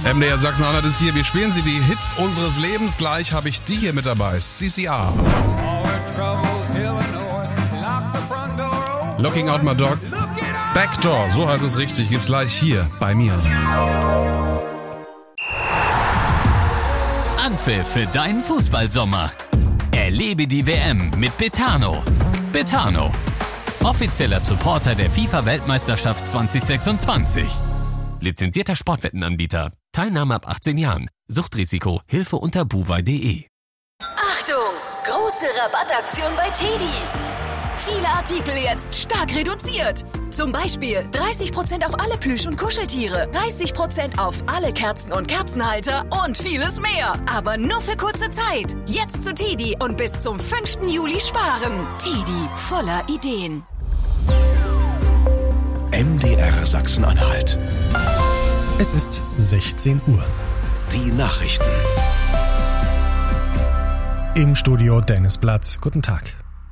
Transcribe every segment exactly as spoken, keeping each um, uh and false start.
M D R Sachsen-Anhalt ist hier. Wir spielen sie die Hits unseres Lebens. Gleich habe ich die hier mit dabei. C C R. Looking out my dog. Backdoor, so heißt es richtig. Gibt's gleich hier bei mir. Anpfiff für deinen Fußballsommer. Erlebe die W M mit Betano. Betano, offizieller Supporter der FIFA-Weltmeisterschaft zwanzig sechsundzwanzig. Lizenzierter Sportwettenanbieter. Teilnahme ab achtzehn Jahren. Suchtrisiko. Hilfe unter buwei punkt de. Achtung! Große Rabattaktion bei Teddy. Viele Artikel jetzt stark reduziert. Zum Beispiel dreißig Prozent auf alle Plüsch- und Kuscheltiere, dreißig Prozent auf alle Kerzen und Kerzenhalter und vieles mehr. Aber nur für kurze Zeit. Jetzt zu Teddy und bis zum fünften Juli sparen. Teddy, voller Ideen. M D R Sachsen-Anhalt. Es ist sechzehn Uhr. Die Nachrichten. Im Studio Dennis Blatt. Guten Tag.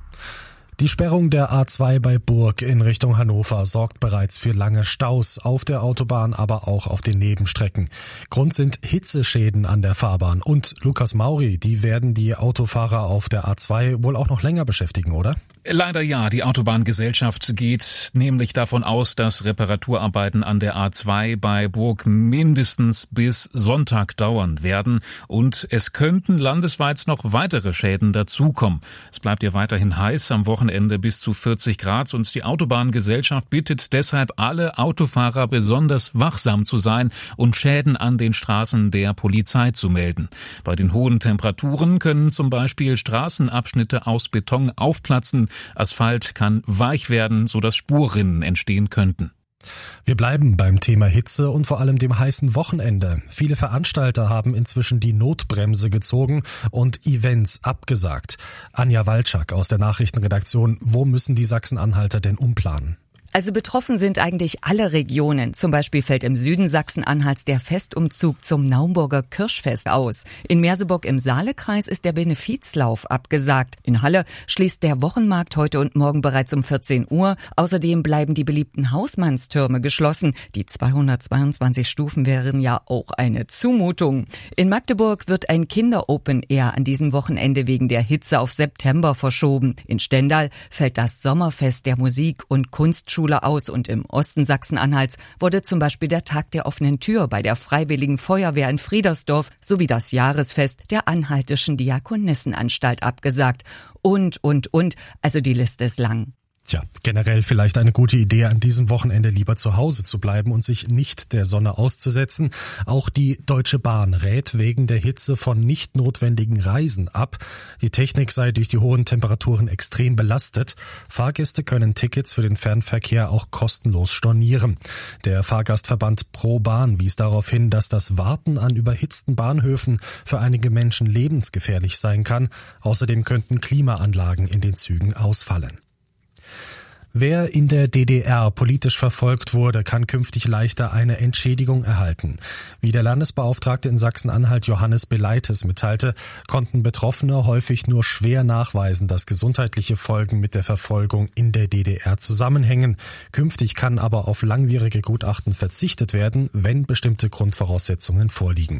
Die Sperrung der A zwei bei Burg in Richtung Hannover sorgt bereits für lange Staus auf der Autobahn, aber auch auf den Nebenstrecken. Grund sind Hitzeschäden an der Fahrbahn. Und Lukas Mauri, die werden die Autofahrer auf der A zwei wohl auch noch länger beschäftigen, oder? Leider ja. Die Autobahngesellschaft geht nämlich davon aus, dass Reparaturarbeiten an der A zwei bei Burg mindestens bis Sonntag dauern werden. Und es könnten landesweit noch weitere Schäden dazukommen. Es bleibt ja weiterhin heiß, am Wochenende bis zu vierzig Grad. Und die Autobahngesellschaft bittet deshalb alle Autofahrer besonders wachsam zu sein und Schäden an den Straßen der Polizei zu melden. Bei den hohen Temperaturen können zum Beispiel Straßenabschnitte aus Beton aufplatzen. Asphalt kann weich werden, sodass Spurrinnen entstehen könnten. Wir bleiben beim Thema Hitze und vor allem dem heißen Wochenende. Viele Veranstalter haben inzwischen die Notbremse gezogen und Events abgesagt. Anja Walczak aus der Nachrichtenredaktion. Wo müssen die Sachsen-Anhalter denn umplanen? Also betroffen sind eigentlich alle Regionen. Zum Beispiel fällt im Süden Sachsen-Anhalts der Festumzug zum Naumburger Kirschfest aus. In Merseburg im Saalekreis ist der Benefizlauf abgesagt. In Halle schließt der Wochenmarkt heute und morgen bereits um vierzehn Uhr. Außerdem bleiben die beliebten Hausmannstürme geschlossen. Die zweihundertzweiundzwanzig Stufen wären ja auch eine Zumutung. In Magdeburg wird ein Kinder-Open-Air an diesem Wochenende wegen der Hitze auf September verschoben. In Stendal fällt das Sommerfest der Musik- und Kunstschule aus und im Osten Sachsen-Anhalts wurde zum Beispiel der Tag der offenen Tür bei der Freiwilligen Feuerwehr in Friedersdorf sowie das Jahresfest der Anhaltischen Diakonissenanstalt abgesagt. Und, und, und, also die Liste ist lang. Tja, generell vielleicht eine gute Idee, an diesem Wochenende lieber zu Hause zu bleiben und sich nicht der Sonne auszusetzen. Auch die Deutsche Bahn rät wegen der Hitze von nicht notwendigen Reisen ab. Die Technik sei durch die hohen Temperaturen extrem belastet. Fahrgäste können Tickets für den Fernverkehr auch kostenlos stornieren. Der Fahrgastverband Pro Bahn wies darauf hin, dass das Warten an überhitzten Bahnhöfen für einige Menschen lebensgefährlich sein kann. Außerdem könnten Klimaanlagen in den Zügen ausfallen. Wer in der D D R politisch verfolgt wurde, kann künftig leichter eine Entschädigung erhalten. Wie der Landesbeauftragte in Sachsen-Anhalt Johannes Beleites mitteilte, konnten Betroffene häufig nur schwer nachweisen, dass gesundheitliche Folgen mit der Verfolgung in der D D R zusammenhängen. Künftig kann aber auf langwierige Gutachten verzichtet werden, wenn bestimmte Grundvoraussetzungen vorliegen.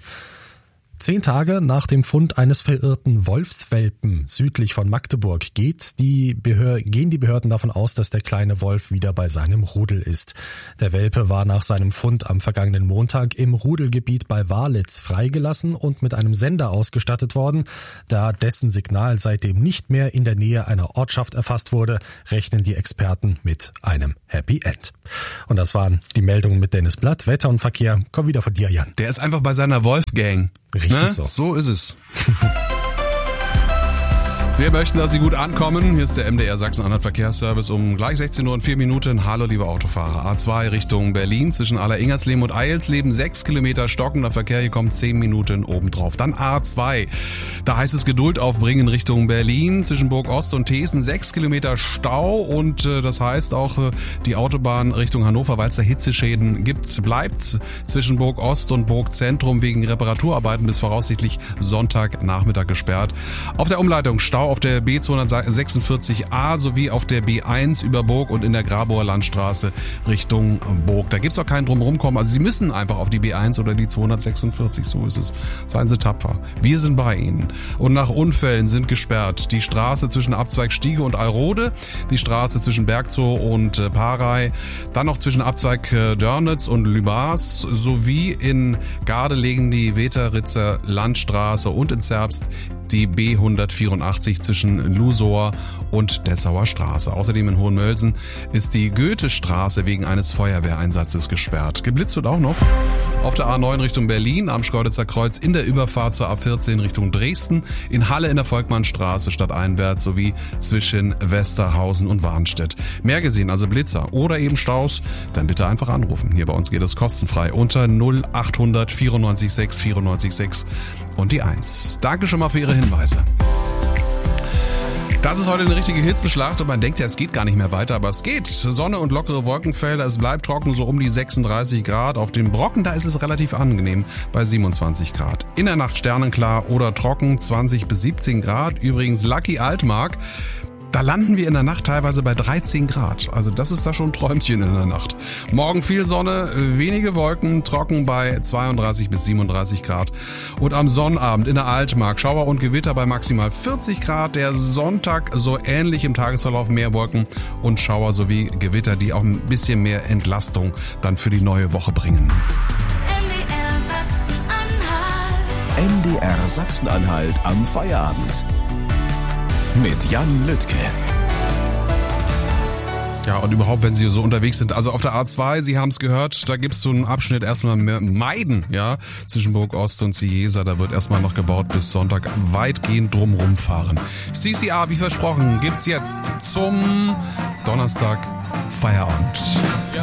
Zehn Tage nach dem Fund eines verirrten Wolfswelpen südlich von Magdeburg geht die Behör- gehen die Behörden davon aus, dass der kleine Wolf wieder bei seinem Rudel ist. Der Welpe war nach seinem Fund am vergangenen Montag im Rudelgebiet bei Walitz freigelassen und mit einem Sender ausgestattet worden. Da dessen Signal seitdem nicht mehr in der Nähe einer Ortschaft erfasst wurde, rechnen die Experten mit einem Happy End. Und das waren die Meldungen mit Dennis Blatt. Wetter und Verkehr kommen wieder von dir, Jan. Der ist einfach bei seiner Wolfgang. Richtig ne? so. So ist es. Wir möchten, dass Sie gut ankommen. Hier ist der M D R Sachsen-Anhalt Verkehrsservice um gleich sechzehn Uhr und vier Minuten. Hallo, liebe Autofahrer. A zwei Richtung Berlin zwischen Aller-Ingersleben und Eilsleben. sechs Kilometer stockender Verkehr. Hier kommt zehn Minuten obendrauf. Dann A zwei. Da heißt es Geduld aufbringen Richtung Berlin zwischen Burg Ost und Thesen. sechs Kilometer Stau und äh, das heißt auch äh, die Autobahn Richtung Hannover, weil es da Hitzeschäden gibt, bleibt zwischen Burg Ost und Burg Zentrum wegen Reparaturarbeiten bis voraussichtlich Sonntagnachmittag gesperrt. Auf der Umleitung Stau Stau auf der B zweihundertsechsundvierzig A sowie auf der B eins über Burg und in der Grabower Landstraße Richtung Burg. Da gibt's auch keinen Drumherumkommen. Also Sie müssen einfach auf die B eins oder die zweihundertsechsundvierzig. So ist es. Seien Sie tapfer. Wir sind bei Ihnen. Und nach Unfällen sind gesperrt die Straße zwischen Abzweig Stiege und Alrode, die Straße zwischen Bergzow und äh, Parey, dann noch zwischen Abzweig äh, Dörnitz und Lübars sowie in Gardelegen die Weteritzer Landstraße und in Zerbst die B hundertvierundachtzig zwischen Lusor und Dessauer Straße. Außerdem in Hohenmölsen ist die Goethestraße wegen eines Feuerwehreinsatzes gesperrt. Geblitzt wird auch noch auf der A neun Richtung Berlin, am Schkeuditzer Kreuz in der Überfahrt zur A vierzehn Richtung Dresden, in Halle in der Volkmannstraße stadteinwärts sowie zwischen Westerhausen und Warnstedt. Mehr gesehen, also Blitzer oder eben Staus, dann bitte einfach anrufen. Hier bei uns geht es kostenfrei unter null achthundert vierundneunzig sechs vierundneunzig sechs und die eins. Danke schon mal für Ihre Hinweise. Das ist heute eine richtige Hitzeschlacht und man denkt ja, es geht gar nicht mehr weiter, aber es geht. Sonne und lockere Wolkenfelder, es bleibt trocken, so um die sechsunddreißig Grad. Auf den Brocken, da ist es relativ angenehm bei siebenundzwanzig Grad. In der Nacht sternenklar oder trocken, zwanzig bis siebzehn Grad. Übrigens Lucky Altmark, da landen wir in der Nacht teilweise bei dreizehn Grad. Also das ist da schon ein Träumchen in der Nacht. Morgen viel Sonne, wenige Wolken, trocken bei zweiunddreißig bis siebenunddreißig Grad. Und am Sonnabend in der Altmark Schauer und Gewitter bei maximal vierzig Grad. Der Sonntag so ähnlich im Tagesverlauf, mehr Wolken und Schauer sowie Gewitter, die auch ein bisschen mehr Entlastung dann für die neue Woche bringen. M D R Sachsen-Anhalt am Feierabend. Mit Jan Lüttke. Ja, und überhaupt, wenn Sie so unterwegs sind, also auf der A zwei, Sie haben es gehört, da gibt's so einen Abschnitt erstmal meiden, ja, zwischen Burg Ost und Ciesa, da wird erstmal noch gebaut bis Sonntag, weitgehend drumrum fahren. C C A, wie versprochen, gibt's jetzt zum Donnerstag Feierabend.